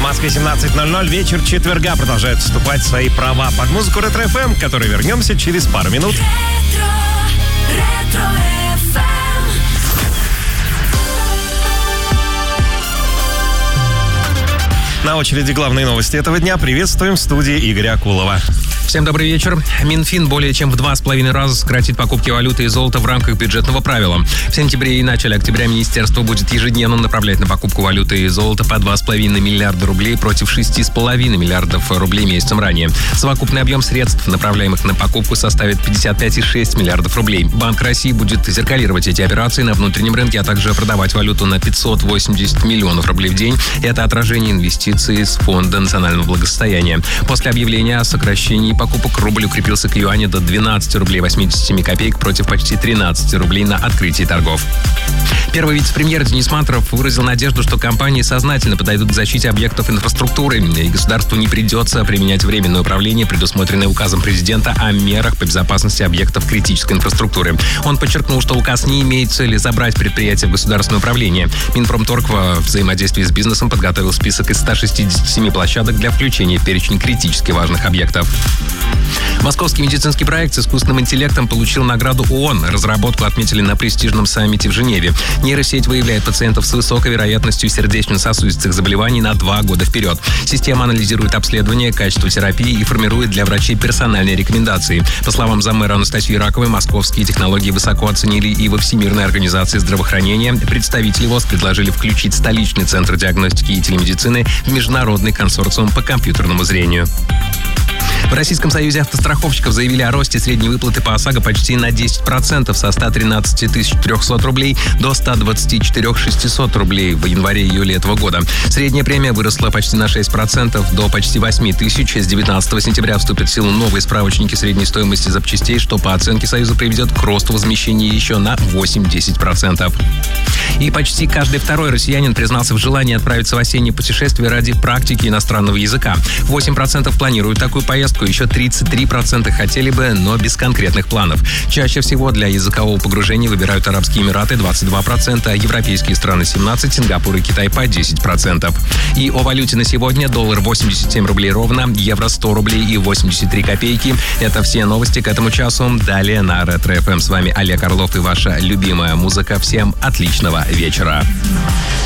Москве 17:00. Вечер четверга продолжает вступать в свои права под музыку Ретро-ФМ, к которой вернемся через пару минут. На очереди главные новости этого дня. Приветствуем в студии Игоря Акулова. Всем добрый вечер. Минфин более чем в 2,5 раза сократит покупки валюты и золота в рамках бюджетного правила. В сентябре и начале октября министерство будет ежедневно направлять на покупку валюты и золота по 2,5 миллиарда рублей против 6,5 миллиардов рублей месяцем ранее. Совокупный объем средств, направляемых на покупку, составит 55,6 миллиардов рублей. Банк России будет зеркалировать эти операции на внутреннем рынке, а также продавать валюту на 580 миллионов рублей в день. Это отражение инвестиций с Фонда национального благосостояния. После объявления о сокращении покупок рубль укрепился к юаню до 12 рублей 87 копеек против почти 13 рублей на открытии торгов. Первый вице-премьер Денис Мантуров выразил надежду, что компании сознательно подойдут к защите объектов инфраструктуры, и государству не придется применять временное управление, предусмотренное указом президента о мерах по безопасности объектов критической инфраструктуры. Он подчеркнул, что указ не имеет цели забрать предприятия в государственное управление. Минпромторг во взаимодействии с бизнесом подготовил список из 167 площадок для включения в перечень критически важных объектов. Московский медицинский проект с искусственным интеллектом получил награду ООН. Разработку отметили на престижном саммите в Женеве. Нейросеть выявляет пациентов с высокой вероятностью сердечно-сосудистых заболеваний на 2 года вперед. Система анализирует обследование, качество терапии и формирует для врачей персональные рекомендации. По словам заммэра Анастасии Раковой, московские технологии высоко оценили и во Всемирной организации здравоохранения. Представители ВОЗ предложили включить столичный центр диагностики и телемедицины в международный консорциум по компьютерному зрению. В Российском союзе автостраховщиков заявили о росте средней выплаты по ОСАГО почти на 10% со 113 300 рублей до 124 600 рублей в январе-июле этого года. Средняя премия выросла почти на 6% до почти 8 тысяч. С 19 сентября вступят в силу новые справочники средней стоимости запчастей, что по оценке Союза приведет к росту возмещения еще на 8-10%. И почти каждый второй россиянин признался в желании отправиться в осеннее путешествие ради практики иностранного языка. 8% планируют такую поездку, еще 33% хотели бы, но без конкретных планов. Чаще всего для языкового погружения выбирают Арабские Эмираты 22%, европейские страны 17%, Сингапур и Китай по 10%. И о валюте на сегодня: доллар 87 рублей ровно, евро 100 рублей и 83 копейки. Это все новости к этому часу. Далее на Ретро-ФМ. С вами Олег Орлов и ваша любимая музыка. Всем отличного вечера.